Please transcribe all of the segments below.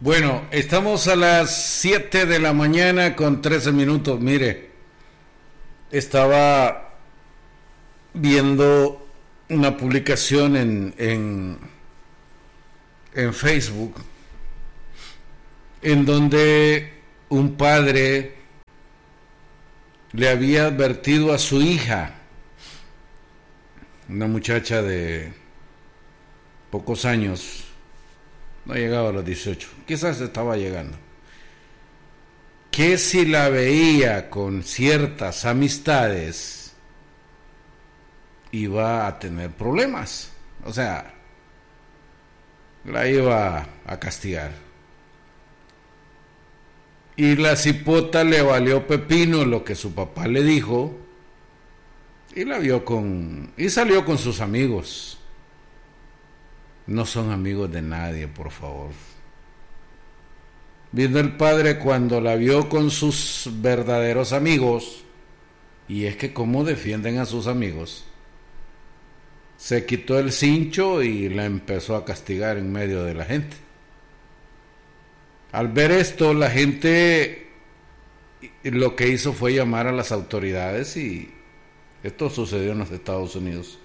Bueno, estamos a las 7 de la mañana con 13 minutos. Mire, estaba viendo una publicación en Facebook en donde un padre le había advertido a su hija, una muchacha de pocos años, no llegaba a los 18, quizás estaba llegando, que si la veía con ciertas amistades iba a tener problemas, o sea, la iba a castigar. Y la cipota le valió pepino lo que su papá le dijo y salió con sus amigos. No son amigos de nadie, por favor. Vino el padre cuando la vio con sus verdaderos amigos, y es que cómo defienden a sus amigos, se quitó el cincho y la empezó a castigar en medio de la gente. Al ver esto, la gente lo que hizo fue llamar a las autoridades, y esto sucedió en los Estados Unidos.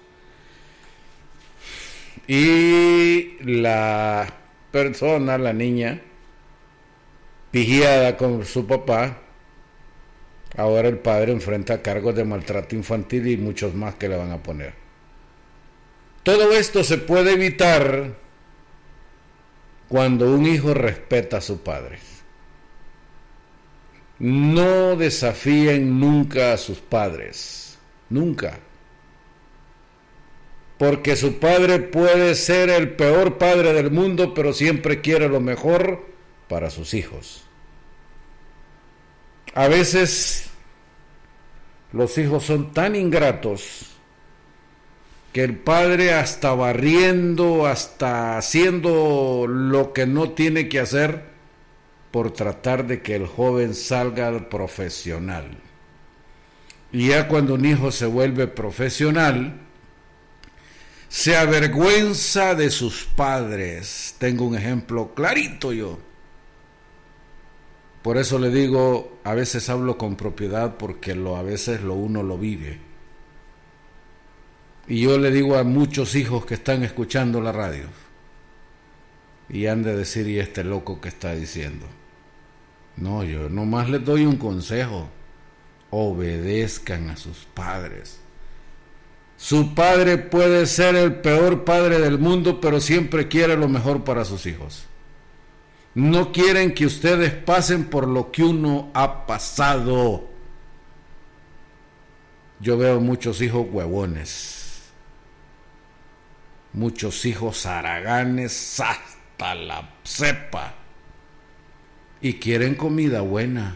Y la persona, la niña, pigiada con su papá, ahora el padre enfrenta cargos de maltrato infantil y muchos más que le van a poner. Todo esto se puede evitar cuando un hijo respeta a su padre. No desafíen nunca a sus padres, nunca. Porque su padre puede ser el peor padre del mundo, pero siempre quiere lo mejor para sus hijos. A veces los hijos son tan ingratos que el padre, hasta barriendo, hasta haciendo lo que no tiene que hacer por tratar de que el joven salga profesional. Y ya cuando un hijo se vuelve profesional, se avergüenza de sus padres. Tengo un ejemplo clarito yo. Por eso le digo, a veces hablo con propiedad, porque a veces uno lo vive. Y yo le digo a muchos hijos que están escuchando la radio, y han de decir, ¿y este loco qué está diciendo? No, yo nomás les doy un consejo: obedezcan a sus padres. Su padre puede ser el peor padre del mundo, pero siempre quiere lo mejor para sus hijos. No quieren que ustedes pasen por lo que uno ha pasado. Yo veo muchos hijos huevones, muchos hijos haraganes hasta la cepa, y quieren comida buena.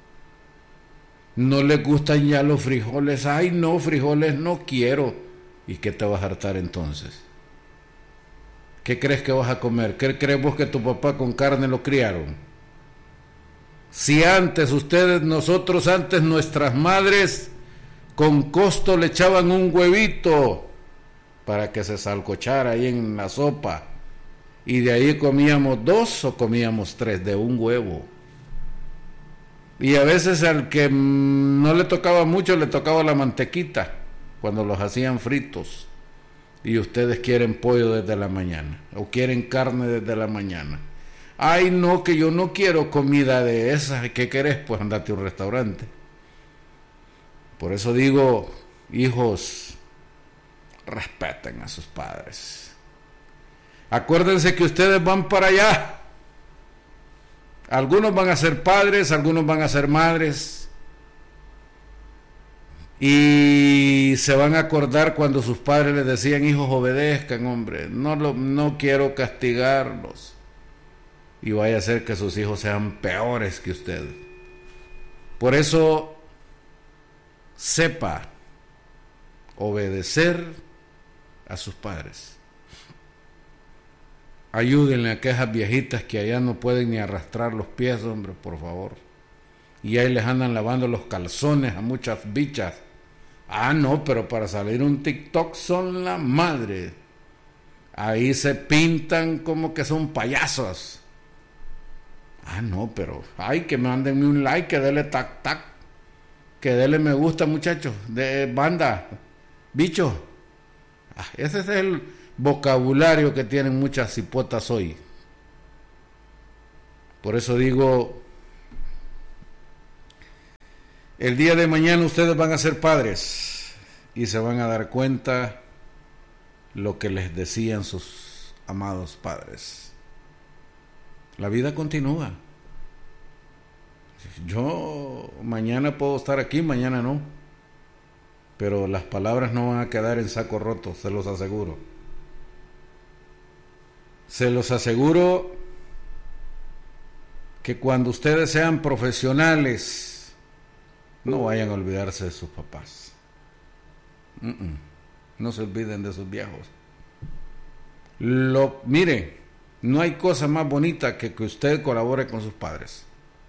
No les gustan ya los frijoles. Ay, no, frijoles no quiero. ¿Y qué te vas a hartar entonces? ¿Qué crees que vas a comer? ¿Qué crees vos que tu papá con carne lo criaron? Si nosotros antes, nuestras madres con costo le echaban un huevito para que se salcochara ahí en la sopa, y de ahí comíamos 2 o comíamos 3 de un huevo. Y a veces al que no le tocaba mucho, le tocaba la mantequita cuando los hacían fritos. Y ustedes quieren pollo desde la mañana, o quieren carne desde la mañana. Ay, no, que yo no quiero comida de esas. ¿Qué querés? Pues andate a un restaurante. Por eso digo, hijos, respeten a sus padres. Acuérdense que ustedes van para allá. Algunos van a ser padres, algunos van a ser madres, y se van a acordar cuando sus padres les decían: hijos, obedezcan, hombre, no quiero castigarlos. Y vaya a ser que sus hijos sean peores que ustedes. Por eso, sepa obedecer a sus padres. Ayúdenle a aquellas viejitas que allá no pueden ni arrastrar los pies, hombre, por favor. Y ahí les andan lavando los calzones a muchas bichas. Ah, no, pero para salir un TikTok son la madre. Ahí se pintan como que son payasos. Ah, no, pero, ay, que mándenme un like, que dele tac, tac, que dele me gusta, muchachos, de banda, bicho. Ese es el vocabulario que tienen muchas cipotas hoy. Por eso digo, el día de mañana ustedes van a ser padres y se van a dar cuenta lo que les decían sus amados padres. La vida continúa. Yo mañana puedo estar aquí, mañana no. Pero las palabras no van a quedar en saco roto, se los aseguro. Se los aseguro que cuando ustedes sean profesionales, no vayan a olvidarse de sus papás. No se olviden de sus viejos. Mire, no hay cosa más bonita que usted colabore con sus padres.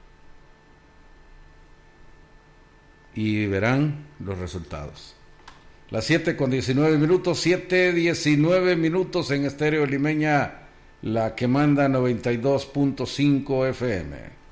Y verán los resultados. Las 7:19, 7:19 en Estéreo Limeña, la que manda 92.5 FM.